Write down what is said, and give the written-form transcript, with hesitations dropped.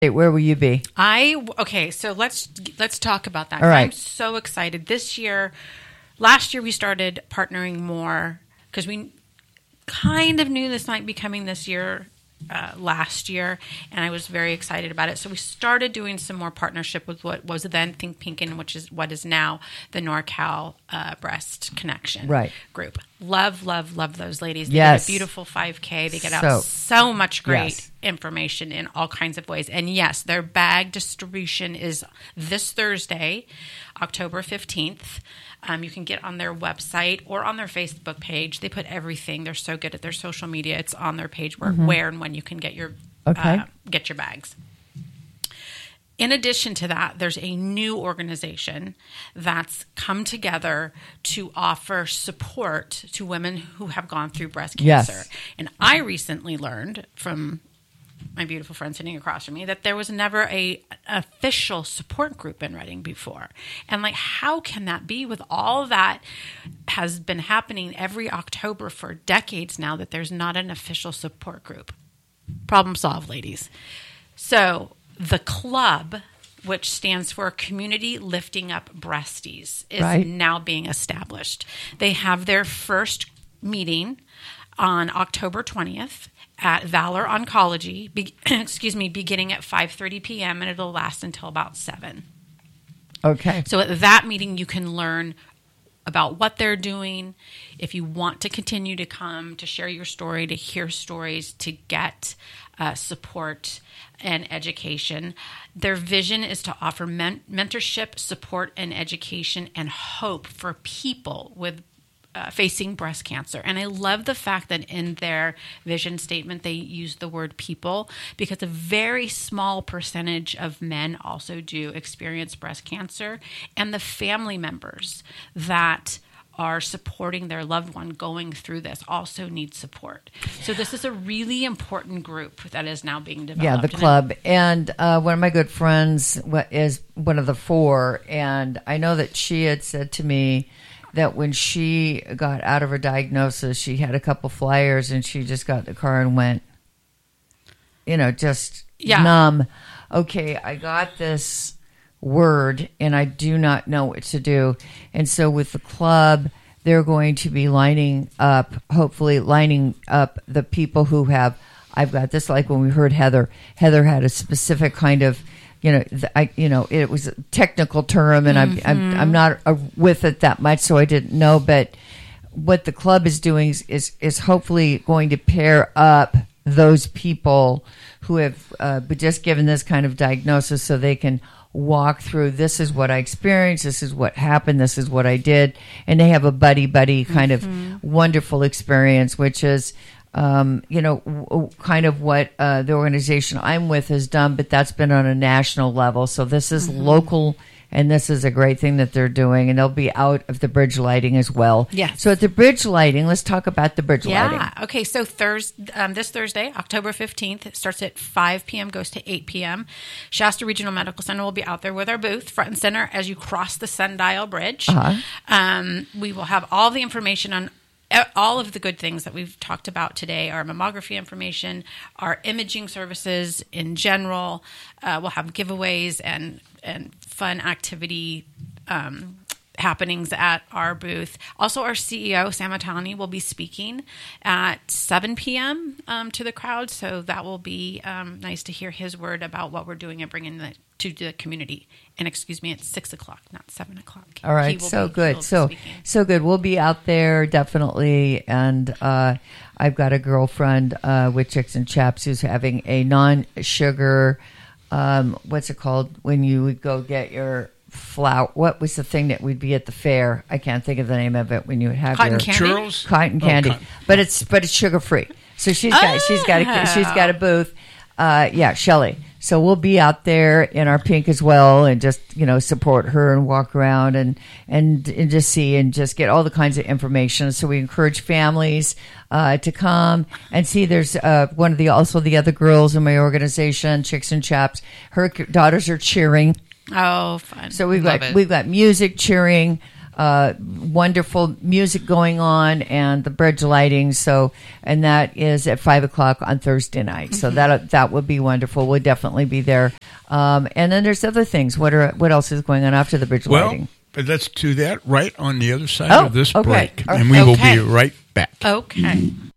Where will you be? Okay, so let's talk about that. All right. I'm so excited. Last year we started partnering more because we kind of knew this might be coming this year, last year, and I was very excited about it. So we started doing some more partnership with what was then Think Pink, and which is what is now the NorCal Breast Connection group. Love those ladies. They get a beautiful 5K. They get out so much great information in all kinds of ways. And yes, their bag distribution is this Thursday, October 15th. You can get on their website or on their Facebook page. They put everything. They're so good at their social media. It's on their page where and when you can get your bags. In addition to that, there's a new organization that's come together to offer support to women who have gone through breast cancer. Yes. And I recently learned from my beautiful friend sitting across from me that there was never an official support group in Redding before. And how can that be with all that has been happening every October for decades now, that there's not an official support group? Problem solved, ladies. So the club, which stands for Community Lifting Up Breasties, is now being established. They have their first meeting on October 20th. At Valor Oncology, beginning at 5:30 p.m., and it'll last until about 7. Okay. So at that meeting, you can learn about what they're doing. If you want to continue to come, to share your story, to hear stories, to get support and education. Their vision is to offer mentorship, support, and education and hope for people with facing breast cancer. And I love the fact that in their vision statement, they use the word people, because a very small percentage of men also do experience breast cancer, and the family members that are supporting their loved one going through this also need support. So this is a really important group that is now being developed. Yeah, the club. And one of my good friends is one of the 4, and I know that she had said to me that when she got out of her diagnosis, she had a couple flyers and she just got in the car and went, just numb. Okay, I got this word and I do not know what to do. And so with the club, they're going to be hopefully lining up the people who I've got this, like when we heard Heather had a specific kind of, it was a technical term, and I'm not with it that much, so I didn't know. But what the club is doing is hopefully going to pair up those people who have just given this kind of diagnosis, so they can walk through. This is what I experienced. This is what happened. This is what I did, and they have a buddy kind of wonderful experience, which is. Kind of what the organization I'm with has done, but that's been on a national level. So this is local, and this is a great thing that they're doing, and they'll be out of the bridge lighting as well. Yeah. So at the bridge lighting, let's talk about the bridge lighting. Yeah. Okay. So this Thursday, October 15th, it starts at 5 p.m., goes to 8 p.m. Shasta Regional Medical Center will be out there with our booth, front and center, as you cross the Sundial Bridge. We will have all the information on all of the good things that we've talked about today, our mammography information, our imaging services in general. We'll have giveaways and fun activity happenings at our booth. Also, our CEO, Sam Atani, will be speaking at 7 p.m. To the crowd. So that will be nice to hear his word about what we're doing and bringing to the community. And excuse me, it's 6 o'clock, not 7 o'clock. All right, so good. So good. We'll be out there definitely. And I've got a girlfriend with Chicks and Chaps who's having a non-sugar, what's it called when you would go get your flour? What was the thing that would be at the fair? I can't think of the name of it when you would have cotton your candy? Churros? Cotton candy. But it's sugar free. So she's got a booth. Shelley. So we'll be out there in our pink as well, and just support her and walk around and just see and just get all the kinds of information. So we encourage families to come and see. There's one of the other girls in my organization, Chicks and Chaps. Her daughters are cheering. Oh, fun! So we've got music, cheering. wonderful music going on and the bridge lighting. So, and that is at 5:00 on Thursday night. So that would be wonderful. We'll definitely be there. And then there's other things. What else is going on after the bridge lighting? But let's do that right on the other side Oh, of this okay. break. And we will Okay. be right back. Okay.